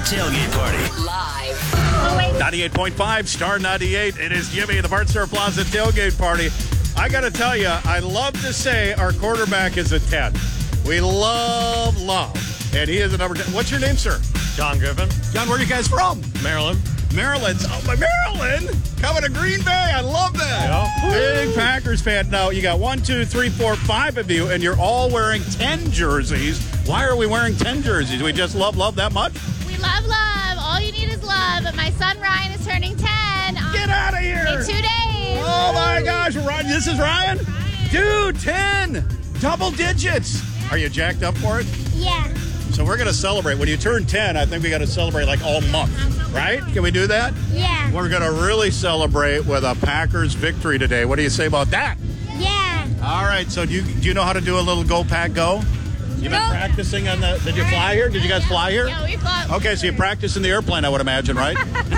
Tailgate Party. Live. 98.5, Star 98. It is Jimmy at the Bart Starr Plaza Tailgate Party. I got to tell you, I love to say our quarterback is a 10. We love. And he is a number 10. What's your name, sir? John Griffin. John, where are you guys from? Maryland. Maryland. Oh, my Maryland. Coming to Green Bay. I love that. Yeah. Big Packers fan. Now, you got 1, 2, 3, 4, 5 of you, and you're all wearing 10 jerseys. Why are we wearing 10 jerseys? We just love that much? We love. All you need is love. My son Ryan is turning 10. Get out of here. In 2 days. Oh, my gosh. Ryan, this is Ryan? Dude, 10. Double digits. Are you jacked up for it? Yeah. So we're going to celebrate. When you turn 10, I think we got to celebrate like all month, right? Can we do that? Yeah. We're going to really celebrate with a Packers victory today. What do you say about that? Yeah. All right. So do you know how to do a little Go Pack Go? You've been practicing on the... Did you fly here? Did you guys fly here? Yeah, we fly. Okay, so you practice in the airplane, I would imagine, right?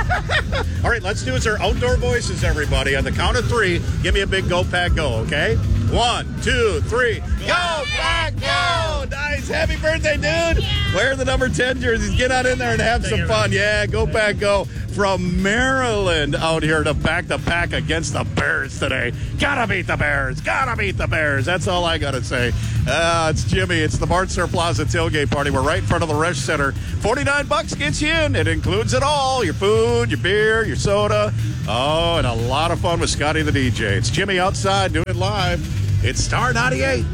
All right, let's do our outdoor voices, everybody. On the count of 3, give me a big Go Pack Go, okay? 1, 2, 3. Go Pack Go! Nice. Happy birthday, dude. Yeah. Wear the number 10 jerseys. Get out in there and have some fun. Yeah, Go Pack Go. From Maryland out here to back the pack against the Bears today. Gotta beat the Bears. Gotta beat the Bears. That's all I gotta say. It's Jimmy. It's the Bart Starr Plaza Tailgate Party. We're right in front of the Resch Center. $49 gets you in. It includes it all. Your food, your beer, your soda. Oh, and a lot of fun with Scotty the DJ. It's Jimmy outside doing it live. It's Star 98.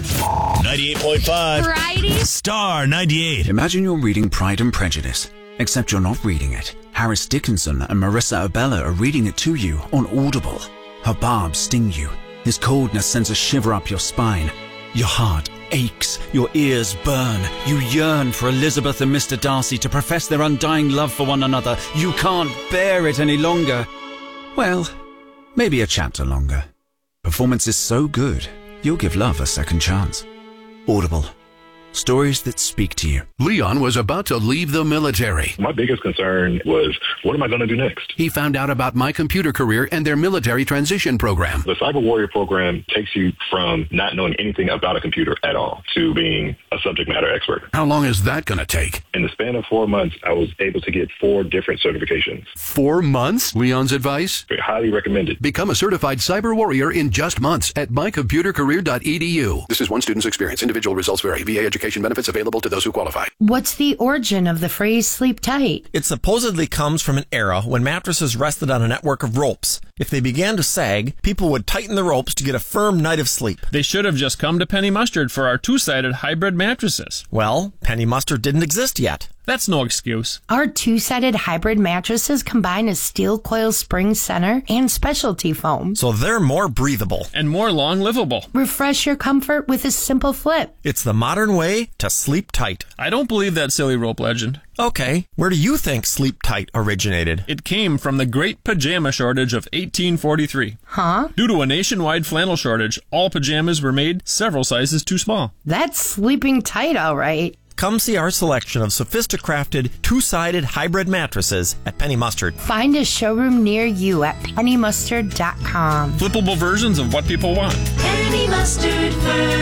98.5. Variety. Star 98. Imagine you're reading Pride and Prejudice, except you're not reading it. Harris Dickinson and Marissa Abella are reading it to you on Audible. Her barbs sting you. His coldness sends a shiver up your spine. Your heart aches. Your ears burn. You yearn for Elizabeth and Mr. Darcy to profess their undying love for one another. You can't bear it any longer. Well, maybe a chapter longer. Performance is so good, you'll give love a second chance. Audible. Stories that speak to you. Leon was about to leave the military. My biggest concern was, what am I going to do next? He found out about My Computer Career and their military transition program. The Cyber Warrior program takes you from not knowing anything about a computer at all to being a subject matter expert. How long is that going to take? In the span of 4 months, I was able to get 4 different certifications. 4 months? Leon's advice? Highly recommended. Become a certified cyber warrior in just months at mycomputercareer.edu. This is one student's experience. Individual results vary. VA education benefits available to those who qualify. What's the origin of the phrase sleep tight? It supposedly comes from an era when mattresses rested on a network of ropes. If they began to sag, people would tighten the ropes to get a firm night of sleep. They should have just come to Penny Mustard for our 2-sided hybrid mattresses. Well, Penny Mustard didn't exist yet. That's no excuse. Our 2-sided hybrid mattresses combine a steel coil spring center and specialty foam. So they're more breathable. And more long-livable. Refresh your comfort with a simple flip. It's the modern way to sleep tight. I don't believe that silly rope legend. Okay, where do you think sleep tight originated? It came from the Great Pajama Shortage of 1843. Huh? Due to a nationwide flannel shortage, all pajamas were made several sizes too small. That's sleeping tight, all right. Come see our selection of sophisticrafted 2-sided hybrid mattresses at Penny Mustard. Find a showroom near you at pennymustard.com. Flippable versions of what people want. Penny Mustard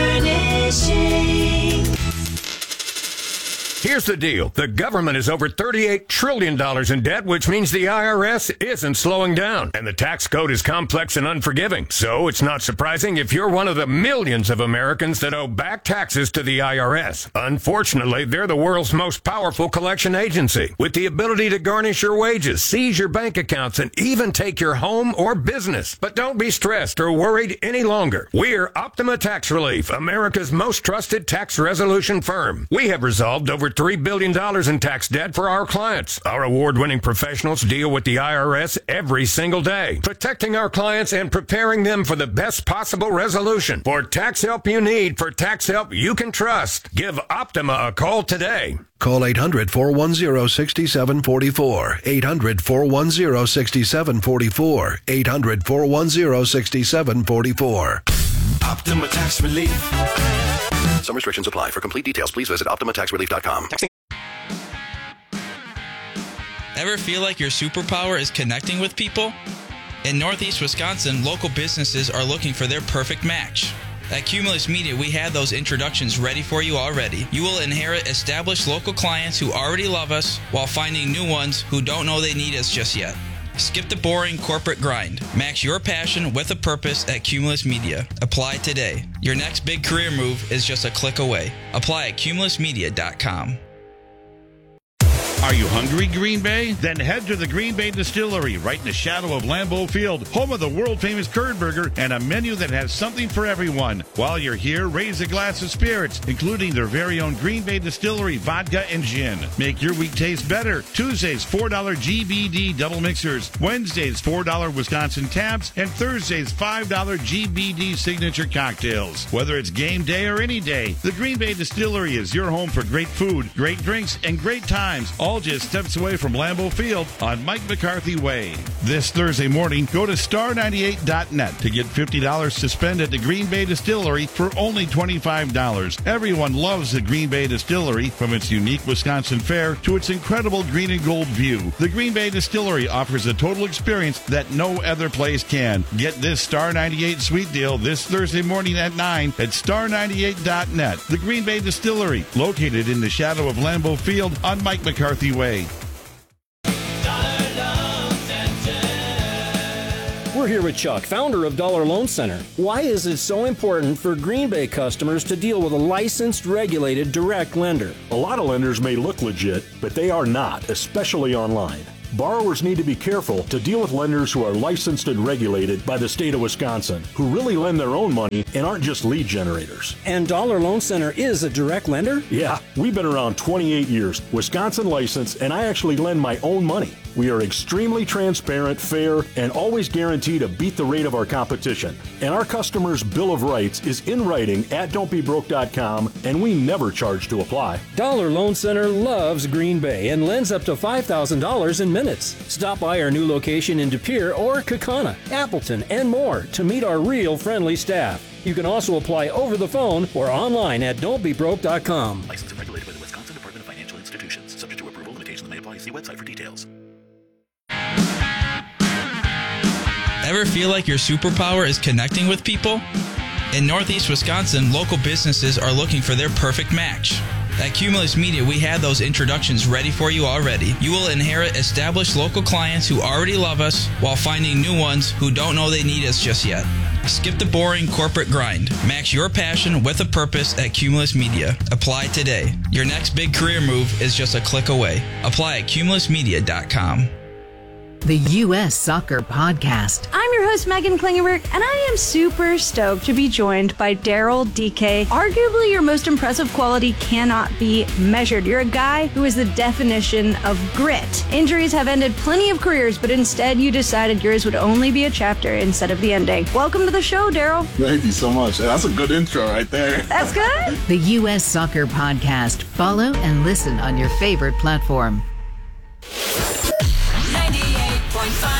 Furnishing. Here's the deal. The government is over $38 trillion in debt, which means the IRS isn't slowing down. And the tax code is complex and unforgiving. So it's not surprising if you're one of the millions of Americans that owe back taxes to the IRS. Unfortunately, they're the world's most powerful collection agency, with the ability to garnish your wages, seize your bank accounts, and even take your home or business. But don't be stressed or worried any longer. We're Optima Tax Relief, America's most trusted tax resolution firm. We have resolved over $3 billion in tax debt for our clients. Our award-winning professionals deal with the IRS every single day, protecting our clients and preparing them for the best possible resolution. For tax help you need, for tax help you can trust, give Optima a call today. Call 800-410-6744. 800-410-6744. 800-410-6744. Optima Tax Relief. Some restrictions apply. For complete details, please visit OptimaTaxRelief.com. Ever feel like your superpower is connecting with people? In Northeast Wisconsin, local businesses are looking for their perfect match. At Cumulus Media, we have those introductions ready for you already. You will inherit established local clients who already love us while finding new ones who don't know they need us just yet. Skip the boring corporate grind. Match your passion with a purpose at Cumulus Media. Apply today. Your next big career move is just a click away. Apply at cumulusmedia.com. Are you hungry, Green Bay? Then head to the Green Bay Distillery, right in the shadow of Lambeau Field, home of the world-famous curd burger and a menu that has something for everyone. While you're here, raise a glass of spirits, including their very own Green Bay Distillery vodka and gin. Make your week taste better. Tuesdays, $4 GBD double mixers. Wednesdays, $4 Wisconsin Tabs. And Thursdays, $5 GBD signature cocktails. Whether it's game day or any day, the Green Bay Distillery is your home for great food, great drinks, and great times. All just steps away from Lambeau Field on Mike McCarthy Way. This Thursday morning, go to star98.net to get $50 to spend at the Green Bay Distillery for only $25. Everyone loves the Green Bay Distillery, from its unique Wisconsin fare to its incredible green and gold view. The Green Bay Distillery offers a total experience that no other place can. Get this Star 98 sweet deal this Thursday morning at 9 at star98.net. The Green Bay Distillery, located in the shadow of Lambeau Field on Mike McCarthy Way. We're here with Chuck, founder of Dollar Loan Center. Why is it so important for Green Bay customers to deal with a licensed, regulated, direct lender? A lot of lenders may look legit, but they are not, especially online. Borrowers need to be careful to deal with lenders who are licensed and regulated by the state of Wisconsin, who really lend their own money and aren't just lead generators. And Dollar Loan Center is a direct lender? Yeah, we've been around 28 years, Wisconsin licensed, and I actually lend my own money. We are extremely transparent, fair, and always guarantee to beat the rate of our competition. And our customers' Bill of Rights is in writing at don'tbebroke.com, and we never charge to apply. Dollar Loan Center loves Green Bay and lends up to $5,000 in minutes. Stop by our new location in De Pere or Kaukauna, Appleton, and more to meet our real friendly staff. You can also apply over the phone or online at don'tbebroke.com. Licensed and regulated by the Wisconsin Department of Financial Institutions. Subject to approval, limitations may apply. See website for details. Ever feel like your superpower is connecting with people? In Northeast Wisconsin, local businesses are looking for their perfect match. At Cumulus Media, we have those introductions ready for you already. You will inherit established local clients who already love us while finding new ones who don't know they need us just yet. Skip the boring corporate grind. Match your passion with a purpose at Cumulus Media. Apply today. Your next big career move is just a click away. Apply at cumulusmedia.com. The U.S. Soccer Podcast. I'm your host, Megan Klingenberg, and I am super stoked to be joined by Daryl Dike. Arguably, your most impressive quality cannot be measured. You're a guy who is the definition of grit. Injuries have ended plenty of careers, but instead you decided yours would only be a chapter instead of the ending. Welcome to the show, Daryl. Thank you so much. That's a good intro right there. That's good. The U.S. Soccer Podcast. Follow and listen on your favorite platform. 98.5